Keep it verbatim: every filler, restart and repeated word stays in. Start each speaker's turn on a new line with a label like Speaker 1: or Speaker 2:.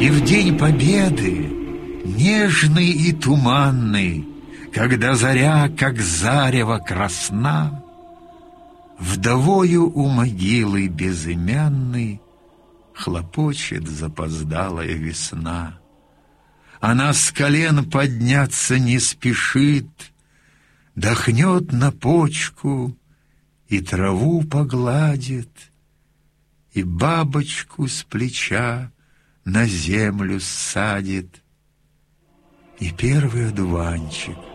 Speaker 1: И в день победы, нежный и туманный, когда заря, как зарево, красна, вдовою у могилы безымянной хлопочет запоздалая весна. Она с колен подняться не спешит, дохнет на почку и траву погладит, и бабочку с плеча на землю ссадит, и первый одуванчик